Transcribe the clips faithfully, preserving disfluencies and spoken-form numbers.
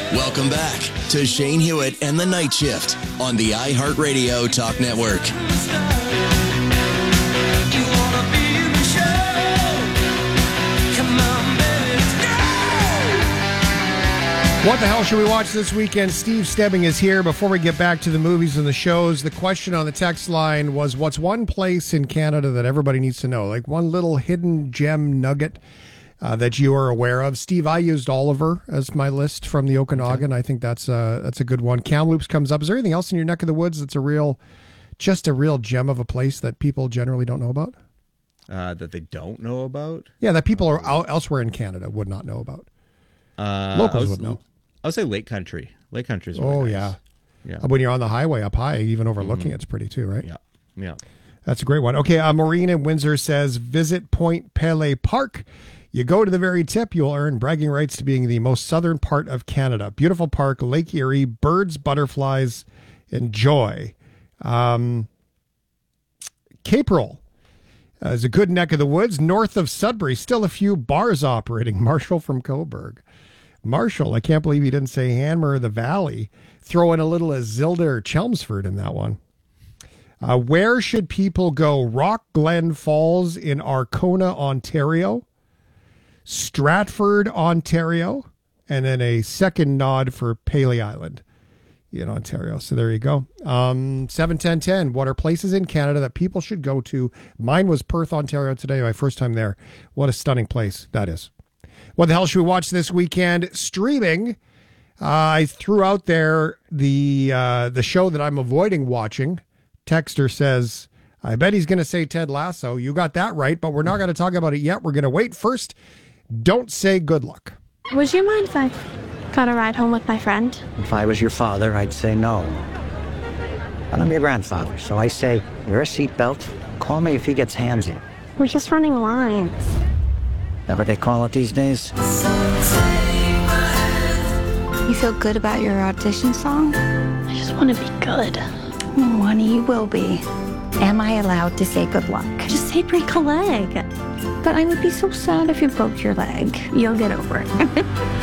Welcome back to Shane Hewitt and the Night Shift on the iHeartRadio Talk Network. What the hell should we watch this weekend? Steve Stebbing is here. Before we get back to the movies and the shows, the question on the text line was, what's one place in Canada that everybody needs to know? Like one little hidden gem nugget uh, that you are aware of. Steve, I used Oliver as my list from the Okanagan. Okay. I think that's a, that's a good one. Kamloops comes up. Is there anything else in your neck of the woods that's a real, just a real gem of a place that people generally don't know about? Uh, that they don't know about? Yeah, that people are out elsewhere in Canada would not know about. Uh, Locals was, would know. I would say Lake Country. Lake Country's really Oh, nice. yeah. Yeah. When you're on the highway up high, even overlooking mm-hmm. it's pretty too, right? Yeah. Yeah. That's a great one. Okay, uh, Maureen in Windsor says, visit Point Pelee Park. You go to the very tip, you'll earn bragging rights to being the most southern part of Canada. Beautiful park, Lake Erie, birds, butterflies, and joy. Um, Caperel uh, is a good neck of the woods. North of Sudbury, still a few bars operating. Marshall from Cobourg. Marshall, I can't believe he didn't say Hanmer of the Valley. Throw in a little Azilda or Chelmsford in that one. Uh, where should people go? Rock Glen Falls in Arkona, Ontario. Stratford, Ontario. And then a second nod for Paley Island in Ontario. So there you go. Um, seven ten ten. What are places in Canada that people should go to? Mine was Perth, Ontario today. My first time there. What a stunning place that is. What the hell should we watch this weekend? Streaming. Uh, I threw out there the uh, the show that I'm avoiding watching. Texter says, I bet he's going to say Ted Lasso. You got that right, but we're not going to talk about it yet. We're going to wait first. Don't say good luck. Would you mind if I got a ride home with my friend? If I was your father, I'd say no. But I'm your grandfather, so I say, wear a seatbelt. Call me if he gets handsy. We're just running lines. That what they call it these days? You feel good about your audition song? I just want to be good. Oh, honey, you will be. Am I allowed to say good luck? Just say break a leg. But I would be so sad if you broke your leg. You'll get over it.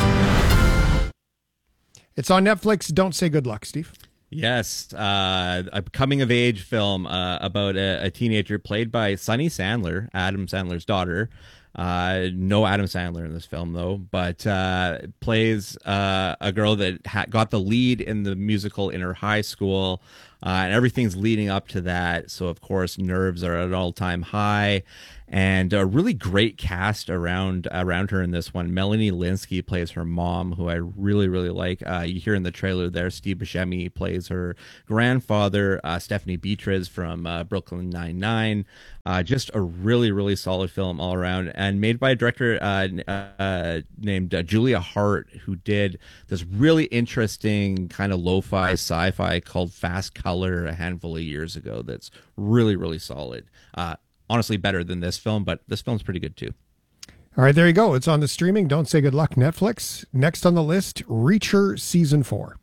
It's on Netflix. Don't say good luck, Steve. Yes, uh, a coming-of-age film uh, about a, a teenager played by Sunny Sandler, Adam Sandler's daughter. Uh, no Adam Sandler in this film, though, but uh, plays uh, a girl that ha- got the lead in the musical in her high school, uh, and everything's leading up to that. So, of course, nerves are at an all-time high, and a really great cast around around her in this one. Melanie Linsky plays her mom, who I really, really like. Uh, you hear in the trailer there, Steve Buscemi plays her grandfather, uh, Stephanie Beatriz from uh, Brooklyn Nine-Nine. Uh, just a really, really solid film all around, and made by a director uh, uh, named uh, Julia Hart, who did this really interesting kind of lo-fi sci-fi called Fast Color a handful of years ago. That's really, really solid. Uh, honestly, better than this film, but this film's pretty good too. All right, there you go. It's on the streaming. Don't say good luck, Netflix. Next on the list, Reacher Season four.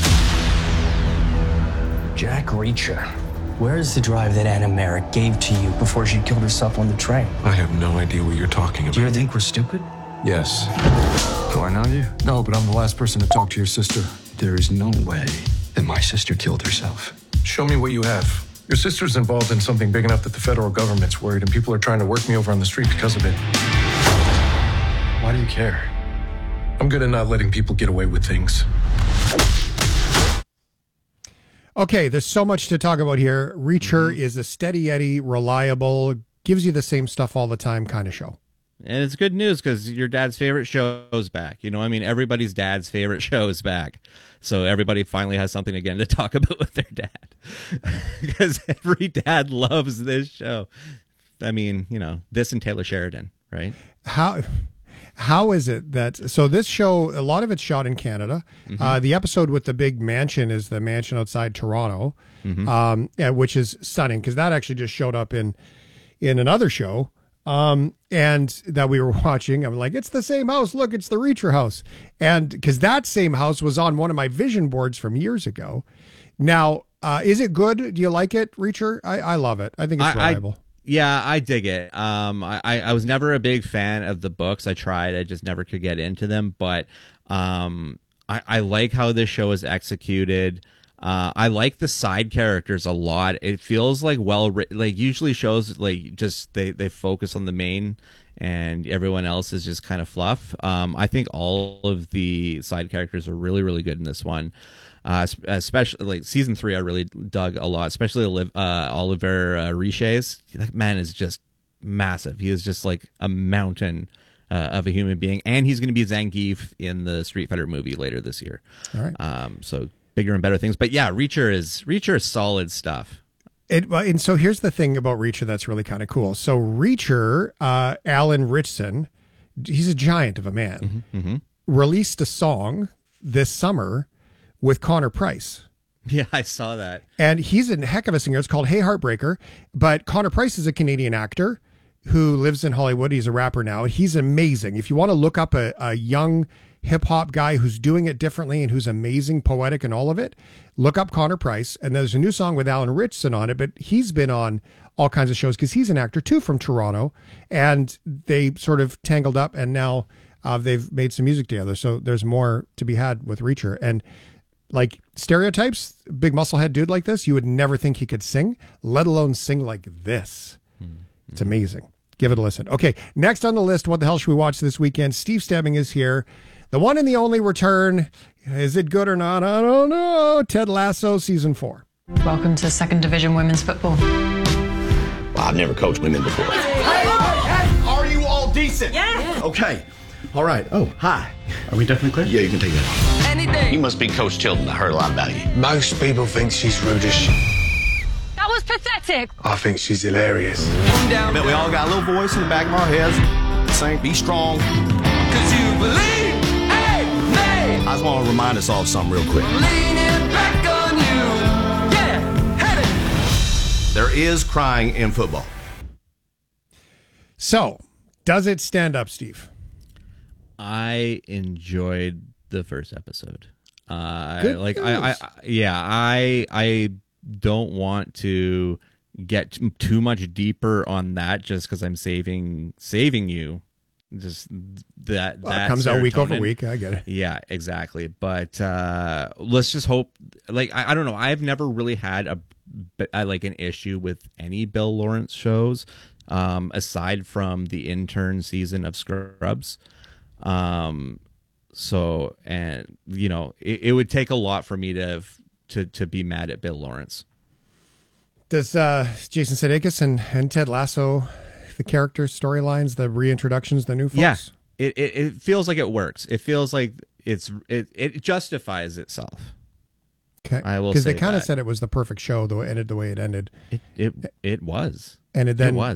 Jack Reacher. Where is the drive that Anna Merrick gave to you before she killed herself on the train? I have no idea what you're talking about. Do you think we're stupid? Yes. Do I know you? No, but I'm the last person to talk to your sister. There is no way that my sister killed herself. Show me what you have. Your sister's involved in something big enough that the federal government's worried, and people are trying to work me over on the street because of it. Why do you care? I'm good at not letting people get away with things. Okay, there's so much to talk about here. Reacher mm-hmm. is a steady Eddie, reliable, gives you the same stuff all the time kind of show. And it's good news because your dad's favorite show is back. You know, I mean, everybody's dad's favorite show is back. So everybody finally has something again to talk about with their dad. Because every dad loves this show. I mean, you know, this and Taylor Sheridan, right? How... How is it that, so this show, a lot of it's shot in Canada. Mm-hmm. Uh, the episode with the big mansion is the mansion outside Toronto, mm-hmm. um, yeah, which is stunning because that actually just showed up in in another show um, and that we were watching. I'm like, it's the same house. Look, it's the Reacher house. And because that same house was on one of my vision boards from years ago. Now, uh, is it good? Do you like it, Reacher? I, I love it. I think it's I, reliable. I... Yeah, I dig it. Um, I, I was never a big fan of the books. I tried. I just never could get into them. But um, I, I like how this show is executed. Uh, I like the side characters a lot. It feels like well written. Like usually shows like just they, they focus on the main and everyone else is just kind of fluff. Um, I think all of the side characters are really, really good in this one. Uh, especially like season three, I really dug a lot, especially Oliv- uh, Oliver uh, Riches. That man is just massive. He is just like a mountain uh, of a human being. And he's going to be Zangief in the Street Fighter movie later this year. All right. Um, so bigger and better things. But yeah, Reacher is Reacher is solid stuff. It, well, and so here's the thing about Reacher that's really kind of cool. So Reacher, uh, Alan Ritchson, he's a giant of a man, Mm-hmm, mm-hmm. released a song this summer with Connor Price. Yeah, I saw that. And he's a heck of a singer. It's called Hey Heartbreaker. But Connor Price is a Canadian actor who lives in Hollywood. He's a rapper now. He's amazing. If you want to look up a, a young hip hop guy who's doing it differently and who's amazing, poetic and all of it, look up Connor Price. And there's a new song with Alan Ritchson on it, but he's been on all kinds of shows because he's an actor too from Toronto. And they sort of tangled up and now uh, they've made some music together. So there's more to be had with Reacher. And like stereotypes, big musclehead dude like this, you would never think he could sing, let alone sing like this. Mm-hmm. It's amazing. Give it a listen. Okay, next on the list, what the hell should we watch this weekend? Steve Stebbing is here. The one and the only return. Is it good or not? I don't know. Ted Lasso, season four. Welcome to second division women's football. Well, I've never coached women before. Hey, hey, are you all decent? Yeah. Okay. All right. Oh, hi. Are we definitely clear? Yeah, you can take that. Anything. You must be Coach Tilton. I heard a lot about you. Most people think she's rude as shit. That was pathetic. I think she's hilarious. I bet we all got a little voice in the back of our heads saying, be strong. Cause you believe, hey, me. I just want to remind us all of something real quick. Leaning back on you. Yeah, hit it. There is crying in football. So, does it stand up, Steve? I enjoyed the first episode. Uh, Good like news. I, I, yeah, I, I don't want to get t- too much deeper on that just because I'm saving, saving you. Just that Well, that it comes out week over serotonin. week. I get it. Yeah, exactly. But uh, let's just hope. Like I, I don't know. I've never really had a, a like an issue with any Bill Lawrence shows, um, aside from the intern season of Scrubs. Um, so, and you know, it, it would take a lot for me to, to, to be mad at Bill Lawrence. Does uh, Jason Sudeikis and, and Ted Lasso, the character storylines, the reintroductions, the new folks? Yeah, it, it, it feels like it works. It feels like it's, it, it justifies itself. Okay. I will Because say they kind of that. said it was the perfect show, though it ended the way it ended. It, it, it was. And it then it was.